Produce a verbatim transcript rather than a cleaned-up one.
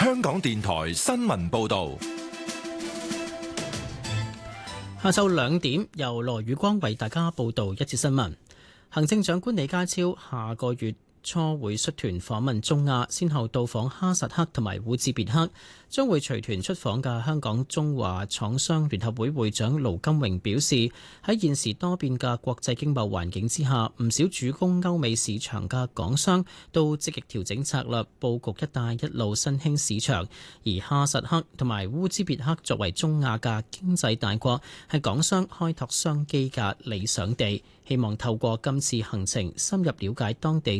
香港電台新聞報道。 下晝兩點，由羅宇光為大家報道一節新聞。行政長官李家超下個月初會率團訪問中亞，先後到訪哈薩克同埋烏茲別克。將會隨團出訪嘅香港中華廠商聯合會會長盧金榮表示，喺現時多變嘅國際經貿環境之下，唔少主攻歐美市場嘅港商都積極調整策略，佈局一帶一路新興市場。而哈薩克同埋烏茲別克作為中亞嘅經濟大國，係港商開拓商機嘅理想地。希望透過今次行程深入了解當地